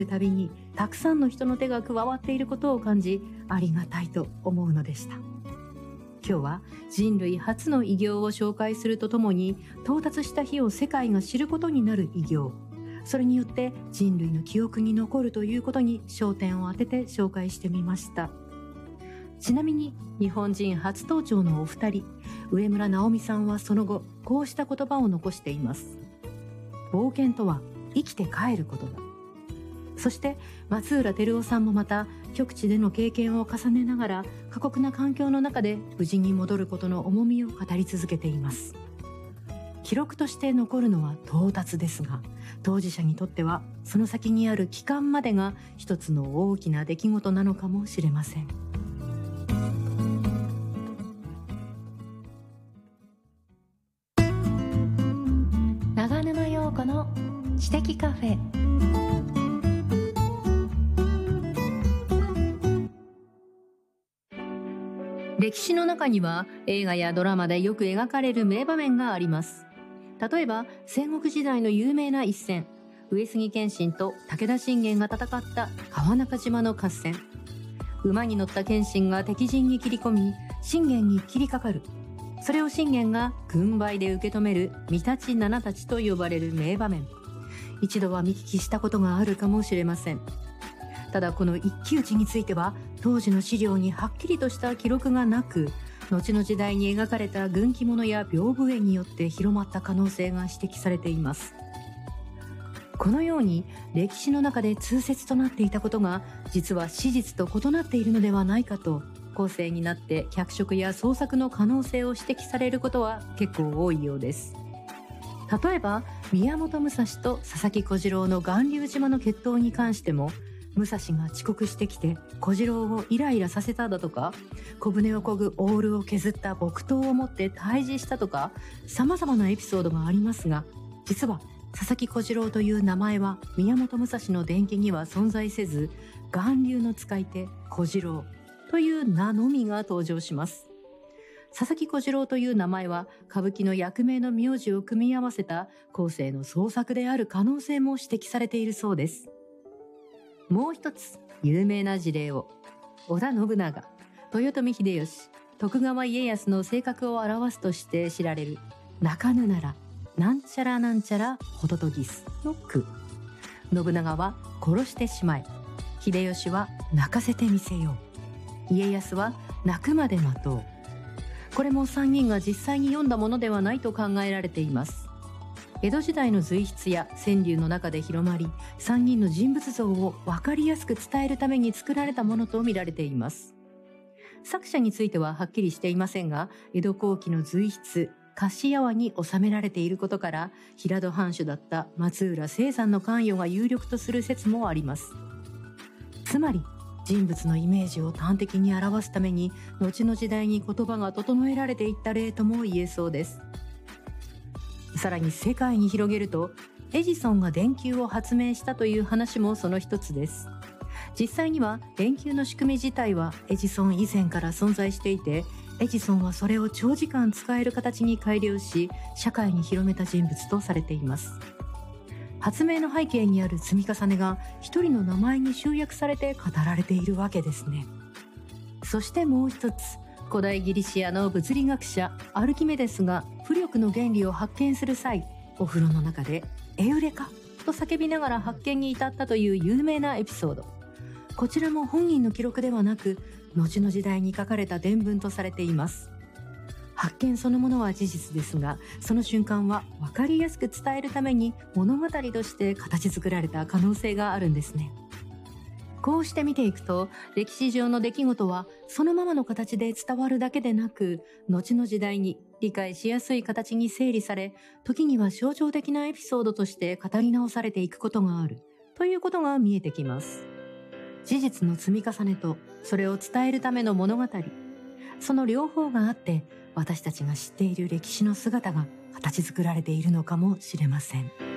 たびにたくさんの人の手が加わっていることを感じ、ありがたいと思うのでした。今日は人類初の偉業を紹介するとともに、到達した日を世界が知ることになる偉業、それによって人類の記憶に残るということに焦点を当てて紹介してみました。ちなみに日本人初登頂のお二人、上村直美さんはその後こうした言葉を残しています。冒険とは生きて帰ることだ。そして松浦照夫さんもまた極地での経験を重ねながら、過酷な環境の中で無事に戻ることの重みを語り続けています。記録として残るのは到達ですが、当事者にとってはその先にある帰還までが一つの大きな出来事なのかもしれません。 長沼陽子の知的カフェ。 歴史の中には映画やドラマでよく描かれる名場面があります。例えば戦国時代の有名な一戦、上杉謙信と武田信玄が戦った川中島の合戦。馬に乗った謙信が敵陣に切り込み、信玄に切りかかる。それを信玄が軍配で受け止める三太七太刀と呼ばれる名場面。一度は見聞きしたことがあるかもしれません。ただこの一騎打ちについては当時の資料にはっきりとした記録がなく、後の時代に描かれた軍記物や屏風絵によって広まった可能性が指摘されています。このように歴史の中で通説となっていたことが実は史実と異なっているのではないかと、後世になって脚色や創作の可能性を指摘されることは結構多いようです。例えば宮本武蔵と佐々木小次郎の巌流島の決闘に関しても、武蔵が遅刻してきて小次郎をイライラさせただとか、小舟を漕ぐオールを削った木刀を持って対峙したとか、様々なエピソードがありますが、実は佐々木小次郎という名前は宮本武蔵の伝記には存在せず、巌流の使い手小次郎という名のみが登場します。佐々木小次郎という名前は歌舞伎の役名の名字を組み合わせた後世の創作である可能性も指摘されているそうです。もう一つ有名な事例を、織田信長、豊臣秀吉、徳川家康の性格を表すとして知られる泣かぬならなんちゃらなんちゃらホトトギスの句。信長は殺してしまえ、秀吉は泣かせてみせよう、家康は泣くまで待とう。これも3人が実際に読んだものではないと考えられています。江戸時代の随筆や川柳の中で広まり、3人の人物像を分かりやすく伝えるために作られたものと見られています。作者についてははっきりしていませんが、江戸後期の随筆樫屋に収められていることから、平戸藩主だった松浦青山の関与が有力とする説もあります。つまり人物のイメージを端的に表すために後の時代に言葉が整えられていった例とも言えそうです。さらに世界に広げると、エジソンが電球を発明したという話もその一つです。実際には電球の仕組み自体はエジソン以前から存在していて、エジソンはそれを長時間使える形に改良し、社会に広めた人物とされています。発明の背景にある積み重ねが一人の名前に集約されて語られているわけですね。そしてもう一つ、古代ギリシアの物理学者アルキメデスが浮力の原理を発見する際、お風呂の中でエウレカと叫びながら発見に至ったという有名なエピソード。こちらも本人の記録ではなく、後の時代に書かれた伝聞とされています。発見そのものは事実ですが、その瞬間は分かりやすく伝えるために物語として形作られた可能性があるんですね。こうして見ていくと、歴史上の出来事はそのままの形で伝わるだけでなく、後の時代に理解しやすい形に整理され、時には象徴的なエピソードとして語り直されていくことがあるということが見えてきます。事実の積み重ねとそれを伝えるための物語、その両方があって、私たちが知っている歴史の姿が形作られているのかもしれません。